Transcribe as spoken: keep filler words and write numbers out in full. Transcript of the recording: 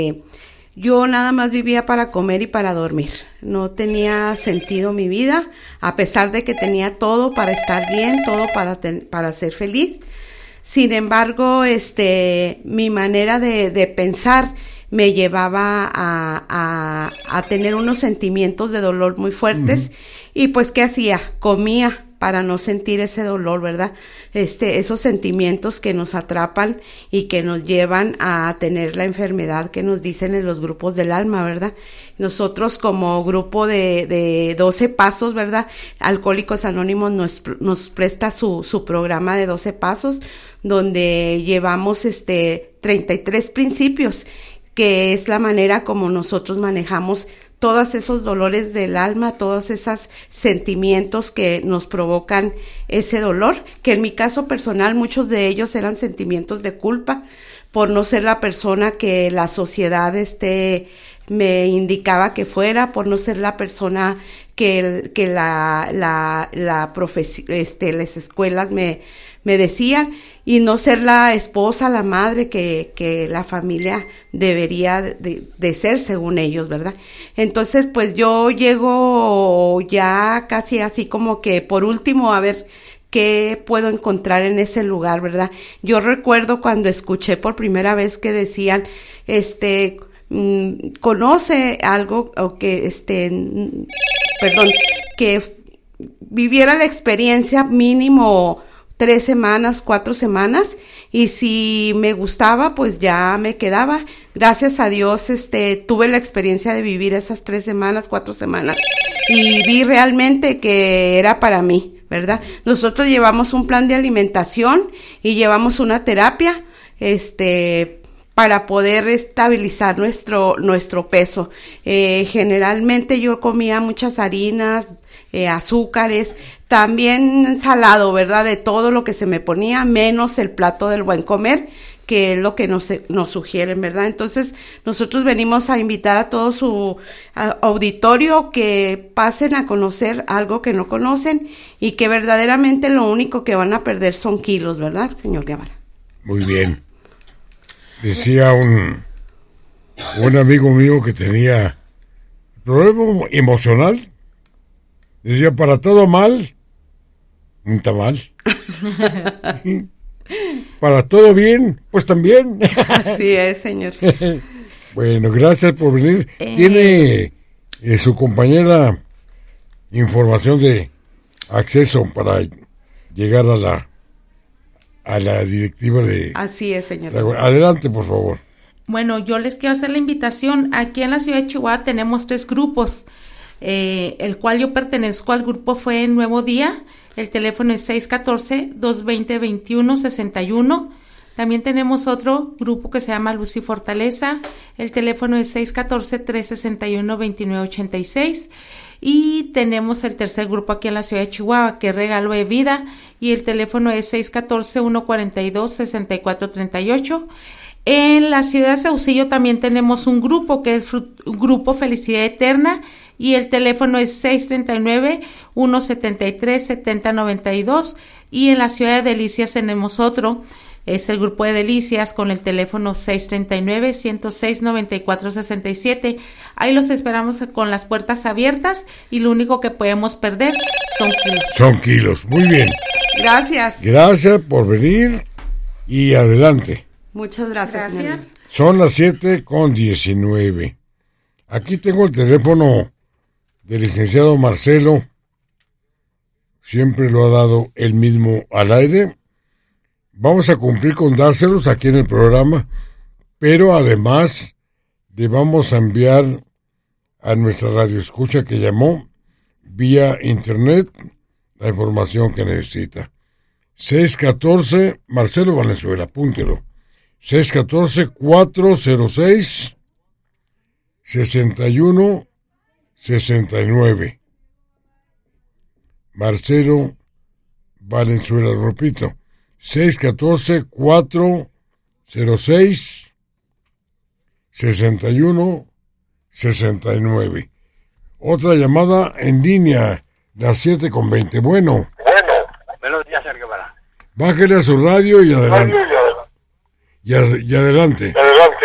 Yo nada más vivía para comer y para dormir. No tenía sentido mi vida, a pesar de que tenía todo para estar bien, todo para, ten, para ser feliz. Sin embargo, este, mi manera de, de pensar me llevaba a, a, a tener unos sentimientos de dolor muy fuertes. Uh-huh. Y pues, ¿qué hacía? Comía para no sentir ese dolor, ¿verdad? Este, esos sentimientos que nos atrapan y que nos llevan a tener la enfermedad que nos dicen en los grupos del alma, ¿verdad? Nosotros como grupo de, de doce pasos, ¿verdad? Alcohólicos Anónimos nos, nos presta su, su programa de doce pasos, donde llevamos este treinta y tres principios, que es la manera como nosotros manejamos todos esos dolores del alma, todos esos sentimientos que nos provocan ese dolor, que en mi caso personal muchos de ellos eran sentimientos de culpa por no ser la persona que la sociedad este me indicaba que fuera, por no ser la persona que, que la, la, la profesión, este, las escuelas me, me decían, y no ser la esposa, la madre que, que la familia debería de, de ser según ellos, ¿verdad? Entonces, pues yo llego ya casi así como que por último a ver qué puedo encontrar en ese lugar, ¿verdad? Yo recuerdo cuando escuché por primera vez que decían, este, mmm, conoce algo, o que, este, mmm, perdón, que viviera la experiencia mínimo tres semanas, cuatro semanas, y si me gustaba, pues ya me quedaba. Gracias a Dios, este, tuve la experiencia de vivir esas tres semanas, cuatro semanas, y vi realmente que era para mí, ¿verdad? Nosotros llevamos un plan de alimentación y llevamos una terapia, este, para poder estabilizar nuestro, nuestro peso. Eh, generalmente yo comía muchas harinas, eh, azúcares, también salado, ¿verdad? De todo lo que se me ponía, menos el plato del buen comer, que es lo que nos, nos sugieren, ¿verdad? Entonces, nosotros venimos a invitar a todo su a, auditorio que pasen a conocer algo que no conocen y que verdaderamente lo único que van a perder son kilos, ¿verdad, señor Guevara? Muy bien. Decía un, un amigo mío que tenía problema emocional. Decía, para todo mal, un tamal. Para todo bien, pues también. Así es, señor. Bueno, gracias por venir. Eh... ¿Tiene eh, su compañera información de acceso para llegar a la a la directiva de... Así es, señor. Adelante, por favor. Bueno, yo les quiero hacer la invitación. Aquí en la ciudad de Chihuahua tenemos tres grupos, eh, el cual yo pertenezco al grupo Fue Nuevo Día. El teléfono es seis uno cuatro, dos dos cero, dos uno seis uno. También tenemos otro grupo que se llama Luz y Fortaleza. El teléfono es seis uno cuatro, tres seis uno, dos nueve ocho seis. Y tenemos el tercer grupo aquí en la ciudad de Chihuahua, que es Regalo de Vida, y el teléfono es seis uno cuatro, uno cuatro dos, seis cuatro tres ocho. En la ciudad de Saucillo también tenemos un grupo que es un Grupo Felicidad Eterna, y el teléfono es seis tres nueve, uno siete tres, siete cero nueve dos. Y en la ciudad de Delicias tenemos otro, es el Grupo de Delicias, con el teléfono seis tres nueve, uno cero seis, nueve cuatro seis siete. Ahí los esperamos con las puertas abiertas, y lo único que podemos perder son kilos. Son kilos, muy bien. Gracias. Gracias por venir y adelante. Muchas gracias. Gracias. Son las siete con diecinueve. Aquí tengo el teléfono del licenciado Marcelo. Siempre lo ha dado él mismo al aire. Vamos a cumplir con dárselos aquí en el programa, pero además le vamos a enviar a nuestra radioescucha que llamó vía internet la información que necesita. seis uno cuatro, Marcelo Valenzuela, apúntelo. seis uno cuatro, cuatro cero seis, seis uno seis nueve. Marcelo Valenzuela, repito, seis uno cuatro, cuatro cero seis, seis uno seis nueve. Otra llamada en línea, las siete con veinte. Bueno. Bueno, buenos días, Sergio Guevara. Bájale a su radio y adelante. Radio, y, a, y adelante. Adelante.